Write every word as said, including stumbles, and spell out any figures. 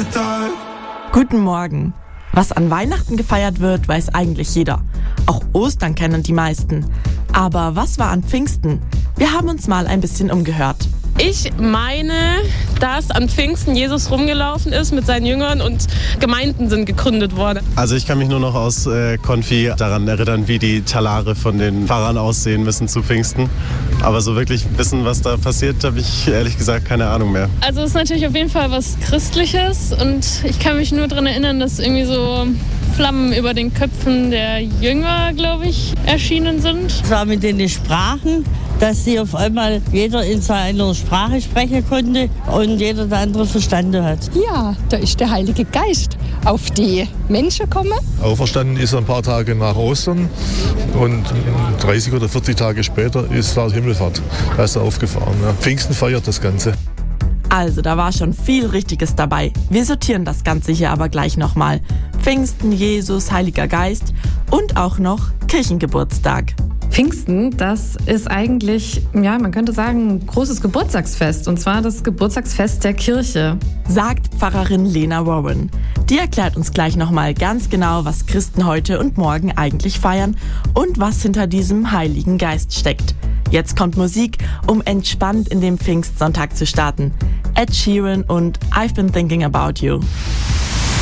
Tag. Guten Morgen. Was an Weihnachten gefeiert wird, weiß eigentlich jeder. Auch Ostern kennen die meisten. Aber was war an Pfingsten? Wir haben uns mal ein bisschen umgehört. Ich meine, dass an Pfingsten Jesus rumgelaufen ist mit seinen Jüngern und Gemeinden sind gegründet worden. Also ich kann mich nur noch aus äh, Konfi daran erinnern, wie die Talare von den Pfarrern aussehen müssen zu Pfingsten. Aber so wirklich wissen, was da passiert, habe ich ehrlich gesagt keine Ahnung mehr. Also es ist natürlich auf jeden Fall was Christliches und ich kann mich nur daran erinnern, dass irgendwie so Flammen über den Köpfen der Jünger, glaube ich, erschienen sind. Es war mit den Sprachen, dass sie auf einmal jeder in seiner Sprache sprechen konnte und jeder der andere verstanden hat. Ja, da ist der Heilige Geist auf die Menschen gekommen. Auferstanden ist er ein paar Tage nach Ostern und dreißig oder vierzig Tage später ist war Himmelfahrt. Da ist er aufgefahren. Ja. Pfingsten feiert das Ganze. Also, da war schon viel Richtiges dabei. Wir sortieren das Ganze hier aber gleich nochmal. Pfingsten, Jesus, Heiliger Geist und auch noch Kirchengeburtstag. Pfingsten, das ist eigentlich, ja, man könnte sagen, ein großes Geburtstagsfest. Und zwar das Geburtstagsfest der Kirche. Sagt Pfarrerin Lena Warren. Die erklärt uns gleich nochmal ganz genau, was Christen heute und morgen eigentlich feiern und was hinter diesem Heiligen Geist steckt. Jetzt kommt Musik, um entspannt in den Pfingstsonntag zu starten. Ed Sheeran und I've Been Thinking About You.